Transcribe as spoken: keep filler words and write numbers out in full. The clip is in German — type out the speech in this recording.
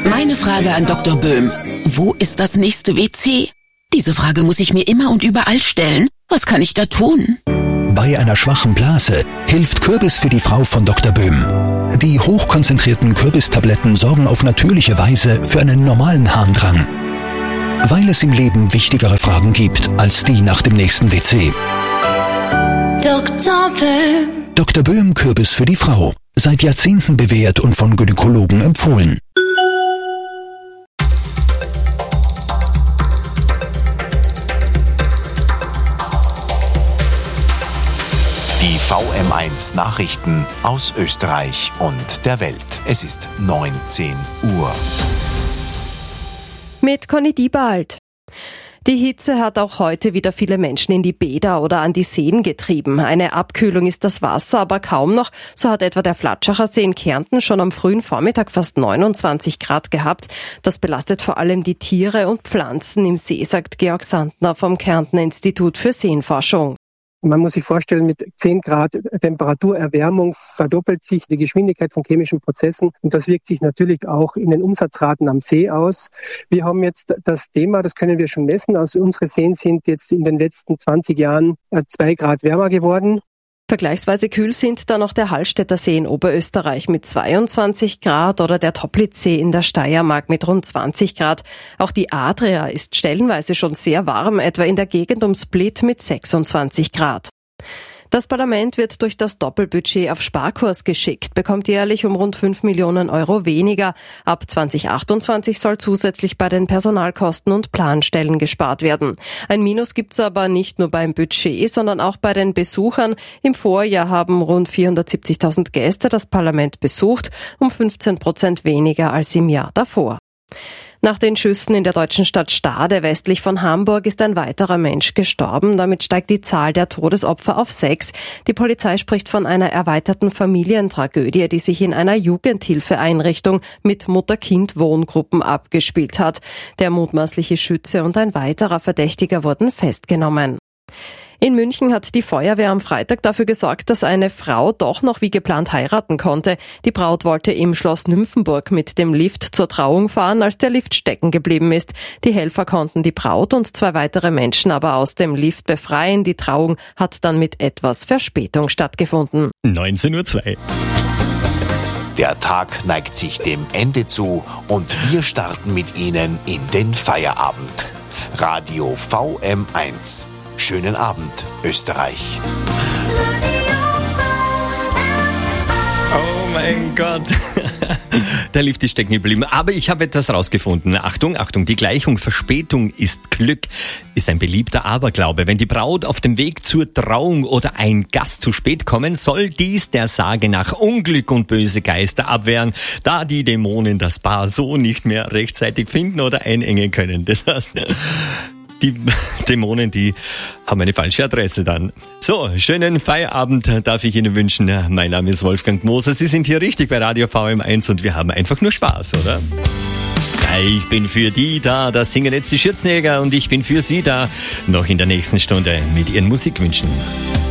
Meine Frage an Doktor Böhm. Wo ist das nächste W C? Diese Frage muss ich mir immer und überall stellen. Was kann ich da tun? Bei einer schwachen Blase hilft Kürbis für die Frau von Doktor Böhm. Die hochkonzentrierten Kürbistabletten sorgen auf natürliche Weise für einen normalen Harndrang. Weil es im Leben wichtigere Fragen gibt als die nach dem nächsten W C. Doktor Böhm. Doktor Böhm Kürbis für die Frau. Seit Jahrzehnten bewährt und von Gynäkologen empfohlen. Die V M eins Nachrichten aus Österreich und der Welt. Es ist neunzehn Uhr. Mit Conny Diebald. Die Hitze hat auch heute wieder viele Menschen in die Bäder oder an die Seen getrieben. Eine Abkühlung ist das Wasser aber kaum noch. So hat etwa der Flatschacher See in Kärnten schon am frühen Vormittag fast neunundzwanzig Grad gehabt. Das belastet vor allem die Tiere und Pflanzen im See, sagt Georg Sandner vom Kärntner Institut für Seenforschung. Man muss sich vorstellen, mit zehn Grad Temperaturerwärmung verdoppelt sich die Geschwindigkeit von chemischen Prozessen und das wirkt sich natürlich auch in den Umsatzraten am See aus. Wir haben jetzt das Thema, das können wir schon messen, also unsere Seen sind jetzt in den letzten zwanzig Jahren zwei Grad wärmer geworden. Vergleichsweise kühl sind da noch der Hallstätter See in Oberösterreich mit zweiundzwanzig Grad oder der Toplitzsee in der Steiermark mit rund zwanzig Grad. Auch die Adria ist stellenweise schon sehr warm, etwa in der Gegend um Split mit sechsundzwanzig Grad. Das Parlament wird durch das Doppelbudget auf Sparkurs geschickt, bekommt jährlich um rund fünf Millionen Euro weniger. Ab zwanzig achtundzwanzig soll zusätzlich bei den Personalkosten und Planstellen gespart werden. Ein Minus gibt's aber nicht nur beim Budget, sondern auch bei den Besuchern. Im Vorjahr haben rund vierhundertsiebzigtausend Gäste das Parlament besucht, um fünfzehn Prozent weniger als im Jahr davor. Nach den Schüssen in der deutschen Stadt Stade westlich von Hamburg ist ein weiterer Mensch gestorben. Damit steigt die Zahl der Todesopfer auf sechs. Die Polizei spricht von einer erweiterten Familientragödie, die sich in einer Jugendhilfeeinrichtung mit Mutter-Kind-Wohngruppen abgespielt hat. Der mutmaßliche Schütze und ein weiterer Verdächtiger wurden festgenommen. In München hat die Feuerwehr am Freitag dafür gesorgt, dass eine Frau doch noch wie geplant heiraten konnte. Die Braut wollte im Schloss Nymphenburg mit dem Lift zur Trauung fahren, als der Lift stecken geblieben ist. Die Helfer konnten die Braut und zwei weitere Menschen aber aus dem Lift befreien. Die Trauung hat dann mit etwas Verspätung stattgefunden. neunzehn Uhr zwei. Der Tag neigt sich dem Ende zu und wir starten mit Ihnen in den Feierabend. Radio V M eins. Schönen Abend, Österreich. Oh mein Gott. Der Lift ist stecken geblieben. Aber ich habe etwas rausgefunden. Achtung, Achtung, die Gleichung Verspätung ist Glück ist ein beliebter Aberglaube. Wenn die Braut auf dem Weg zur Trauung oder ein Gast zu spät kommen, soll dies der Sage nach Unglück und böse Geister abwehren, da die Dämonen das Paar so nicht mehr rechtzeitig finden oder einengen können. Das heißt, die Dämonen, die haben eine falsche Adresse dann. So, schönen Feierabend darf ich Ihnen wünschen. Mein Name ist Wolfgang Moser. Sie sind hier richtig bei Radio V M eins und wir haben einfach nur Spaß, oder? Ja, ich bin für die da, das singen jetzt die Schürzenjäger und ich bin für Sie da, noch in der nächsten Stunde mit Ihren Musikwünschen.